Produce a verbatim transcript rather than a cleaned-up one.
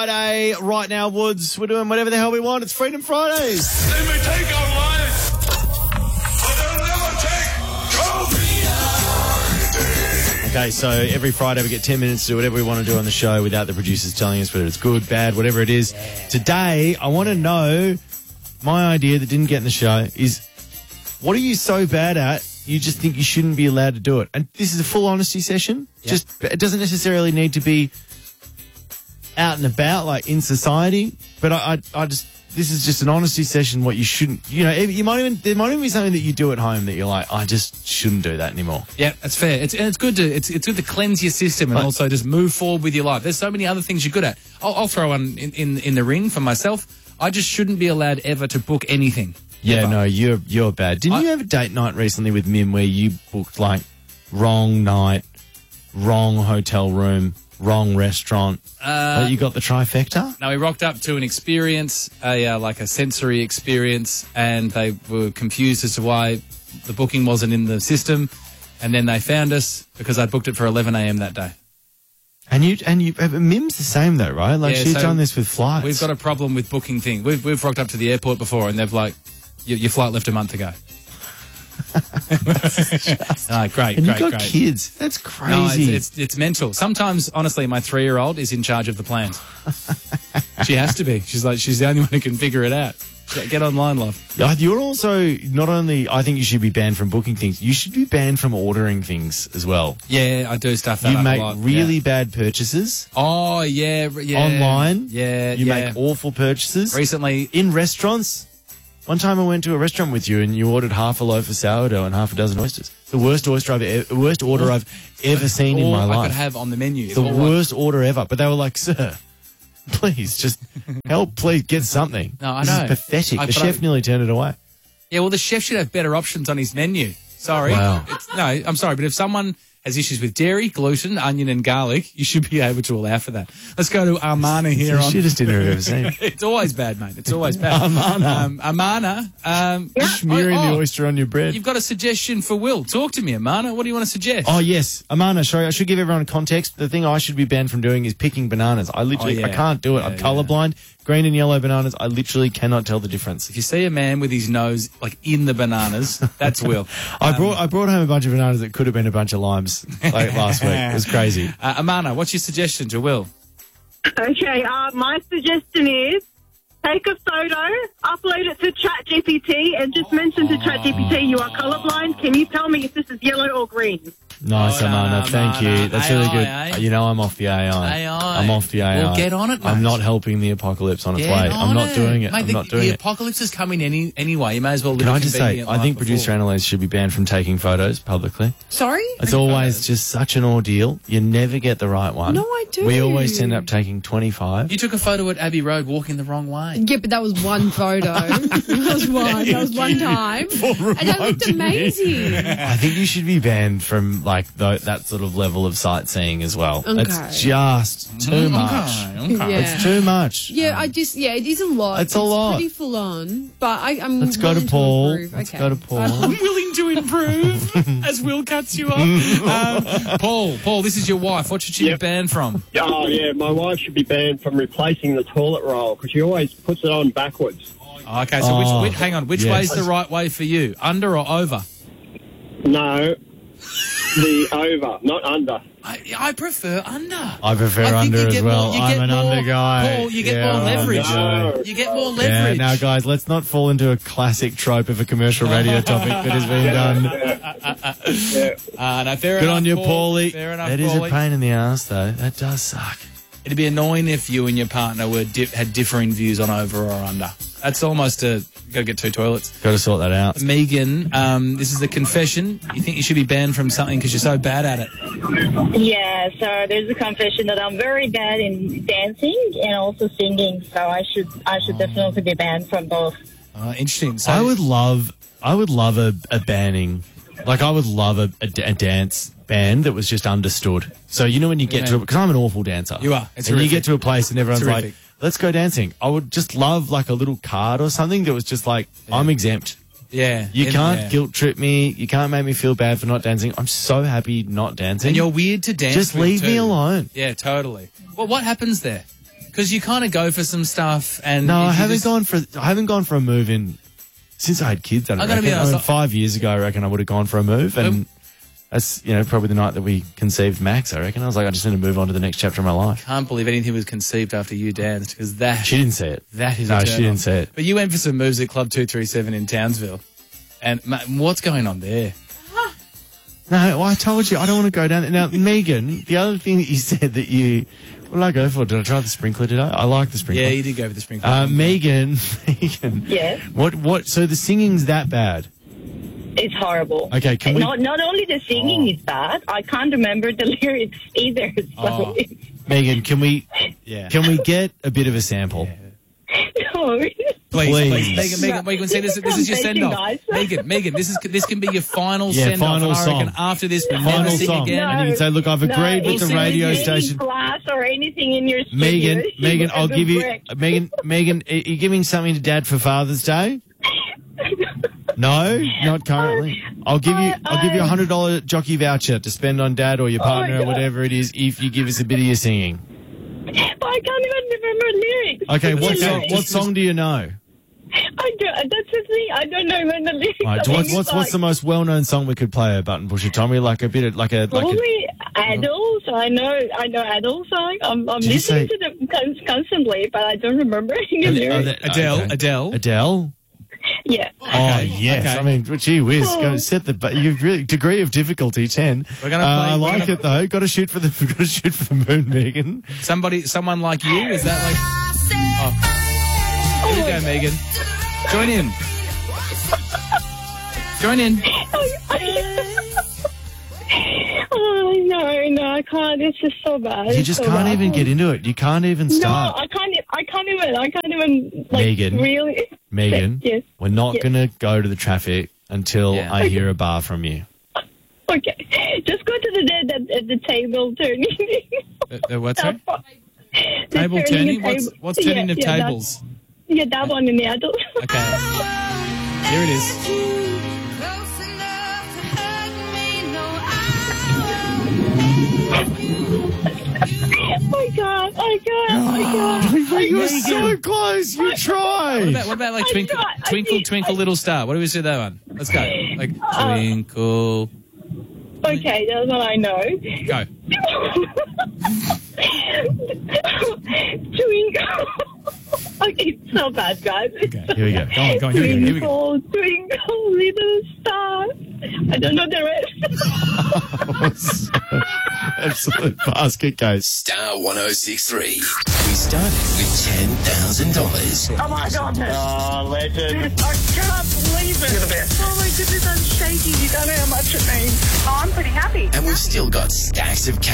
Friday, right now, Woods. We're doing whatever the hell we want. It's Freedom Fridays. They may take our lives, but they'll never take COVID. Okay, so every Friday we get ten minutes to do whatever we want to do on the show without the producers telling us whether it's good, bad, whatever it is. Today, I want to know, my idea that didn't get in the show is, what are you so bad at you just think you shouldn't be allowed to do it? And this is a full honesty session. Yeah. Just it doesn't necessarily need to be out and about, like in society, but I, I, I just, this is just an honesty session. What you shouldn't, you know, you might even, there might even be something that you do at home that you're like, I just shouldn't do that anymore. Yeah, that's fair. It's and it's good to it's it's good to cleanse your system and Right. also just move forward with your life. There's so many other things you're good at. I'll, I'll throw one in, in in the ring for myself. I just shouldn't be allowed ever to book anything. Yeah, Ever. no, you're you're bad. Didn't I- you have a date night recently with Mim where you booked like wrong night, wrong hotel room, wrong restaurant? Uh, you got the trifecta? Now we rocked up to an experience, a uh, like a sensory experience, and they were confused as to why the booking wasn't in the system, and then they found us because I booked it for eleven a.m. that day. And you and you, Mim's the same though, right? Like Yeah, she's so done this with flights. We've got a problem with booking things. We've we've rocked up to the airport before, and they've like, your, your flight left a month ago. Oh, great, and great, you've got great. kids. That's crazy. No, it's, it's it's mental. Sometimes, honestly, my three-year-old is in charge of the plans. She has to be. She's like, she's the only one who can figure it out. Get online, love. Uh, You're also not only. I think you should be banned from booking things. You should be banned from ordering things as well. Yeah, I do stuff that You up make a lot. really yeah. bad purchases Oh yeah, r- yeah. online. Yeah, you yeah. make awful purchases Recently, in restaurants. One time I went to a restaurant with you and you ordered half a loaf of sourdough and half a dozen oysters. The worst oyster I've e- worst order I've ever seen in all my I life. could have on the menu. the All I- worst order ever. But they were like, sir, please just help. Please get something. No, I this know. is pathetic. I- the but chef I- nearly turned it away. Yeah, well, the chef should have better options on his menu. Sorry. Wow. It's, no, I'm sorry, but if someone has issues with dairy, gluten, onion, and garlic, you should be able to allow for that. Let's go to Armana here It's on. the shittest dinner I've ever seen. It's always bad, mate. It's always bad. Armana. Um, Armana. Um, Smearing oh, the oh, oyster on your bread. You've got a suggestion for Will. Talk to me, Amana. What do you want to suggest? Oh, yes. Amana, sorry, I should give everyone context. The thing I should be banned from doing is picking bananas. I literally, Oh, yeah. I can't do it. Yeah, I'm yeah. colourblind. Green and yellow bananas, I literally cannot tell the difference. If you see a man with his nose like in the bananas, that's Will. I brought I brought home a bunch of bananas that could have been a bunch of limes like last week. It was crazy. Uh, Amana, what's your suggestion to Will? Okay, uh, my suggestion is take a photo, upload it to ChatGPT, and just mention to ChatGPT you are colourblind. Can you tell me if this is yellow or green? Nice, Oh, Amana. no, Thank Amana. you. That's A I, really good. eh? You know I'm off the A I. A I. I'm off the A I. Well, get on it, mate. I'm not helping the apocalypse on its Get way. on I'm not it. doing it. Mate, I'm the, not doing the it. apocalypse is coming any anyway. You may as well live Can a I just say, convenient I life think producer before. Annalise should be banned from taking photos publicly. Sorry? It's always just such an ordeal. You never get the right one. No, I do. We always end up taking twenty-five. You took a photo at Abbey Road walking the wrong way. Yeah, but that was one photo. That was one. That was one time. And that looked amazing. I think you should be banned from like the, that sort of level of sightseeing as well. Okay. It's just too much. Okay, okay. Yeah. It's too much. Yeah, I just, yeah, it is a lot. It's a lot. pretty full on, but I, I'm Let's go to willing Paul. improve. Let's Okay. go to Paul. I- I'm willing to improve as Will cuts you off. Um, Paul, Paul, this is your wife. What should she Yep. be banned from? Oh, yeah, my wife should be banned from replacing the toilet roll because she always puts it on backwards. Okay, so Oh, which, which, hang on, which yes. way's the right way for you? Under or over? No, the over, not under. I, I prefer under. I prefer I think under you as get well. more- you I'm get an more- under guy. Paul, you get Yeah, more I'm an leverage. under guy. No. You get more Yeah, leverage. now guys, let's not fall into a classic trope of a commercial radio topic that has been done. Yeah. Uh, no, fair Good enough, on you, Paul. Paulie. Fair enough, That is a Paulie. pain in the ass, though. That does suck. It'd be annoying if you and your partner were di- had differing views on over or under. That's almost a got to get two toilets. Got to sort that out. Megan, um, this is the confession. You think you should be banned from something because you're so bad at it? Yeah, so there's a confession that I'm very bad in dancing and also singing, so I should I should definitely be banned from both. Uh, interesting. So I would love, I would love a, a banning. Like, I would love a, a, a dance band that was just understood. So, you know, when you get Yeah. to it, because I'm an awful dancer. You are. It's and you horrific. get to a place and everyone's Terrific. like, let's go dancing. I would just love, like, a little card or something that was just like, I'm exempt. Yeah. You and- can't yeah. guilt trip me. You can't make me feel bad for not dancing. I'm so happy not dancing. And you're weird to dance Just with, leave me too. alone. Yeah, totally. Well, what happens there? Because you kind of go for some stuff and... No, you I haven't just- gone for I haven't gone for a move in since I had kids. I, don't I gotta be reckon. I honest, mean, I- five years ago, I reckon I would have gone for a move, and Um, that's you know probably the night that we conceived Max. I reckon I was like, I just need to move on to the next chapter of my life. Can't believe anything was conceived after you danced because that... She didn't see it. That is no, a she turn on. didn't see it. But you went for some moves at Club two three seven in Townsville. And ma- what's going on there? No, well, I told you I don't want to go down there. Now, Megan, the other thing that you said that you, what did I go for? Did I try the sprinkler today? I like the sprinkler. Yeah, you did go for the sprinkler. Uh, Megan, Megan. Yes. What? What? So the singing's that bad? It's horrible. Okay, can we- Not, not only the singing is bad, I can't remember the lyrics either. So Oh. Megan, can we? yeah. Can we get a bit of a sample? no. Please, Please. please, Megan, Megan, Megan, see this. This is your send Confession, off, guys. Megan, Megan. This is this can be your final Yeah, send off. final And I reckon song. after this, we Final never sing song. again. And you can say, look, I've agreed with if the there radio was any station. glass or anything in your Megan, studio, Megan, it I'll would give you, break. Megan, Megan, are you giving something to Dad for Father's Day? No, not currently. I'll give you, I'll give you a hundred dollar jockey voucher to spend on Dad or your partner or God. whatever it is if you give us a bit of your singing. But I can't even remember lyrics. Okay, what The song, lyrics. what song do you know? I don't, that's the thing. I don't know when the lyrics. All right, are. what's, what's, what's the most well-known song we could play, a button pusher, Tommy? Like a bit of, like a, like a, Probably adults. I know, I know adult song. I'm, I'm Did you listening say- to them con- constantly, but I don't remember any Are they- lyrics. are they- Adele, okay. Adele. Adele? Yeah. Oh, yes. okay. I mean, gee whiz. Go set the, but you've really, degree of difficulty, ten. We're gonna Uh, play- I we're like gonna- it though. Got to shoot for the, got to shoot for the moon, Megan. Somebody, someone like you. Is that like? Oh, here we go, Megan. Join in. Join in. Oh, no, no, I can't. It's just so bad. You It's just so can't bad. even get into it. You can't even No, start. I can't. e- I can't even. I can't even. Like, Megan. Really. Megan, Yes. we're not Yes. going to go to the traffic until Yeah. I hear a bar from you. Okay. Just go to the dead at, at the table turning. The, the what's that? The Table turning. What's table- what's turning yeah, of yeah, tables? That, yeah, that one in the adult. Okay. Here it is. Oh my god! Oh my god! Oh my god! You were so close. You What tried. about, what about like I twinkle, tried, I twinkle, did, twinkle, I- little star? What do we say that one? Let's go. Like Uh, twinkle. Okay, that's what I know. Go. Twinkle. Okay, it's so bad, guys. Okay. Here we go. Go on, go on. Here we go. Here we go. Twinkle, twinkle, little star. I don't know the rest. Absolute basket case. Star one oh six three. We started with ten thousand dollars. Oh, my goodness. Oh, legend. I can't believe it. You're the best. Oh my goodness, I'm shaking. You don't know how much it means. Oh, I'm pretty happy. And we've still got stacks of cash.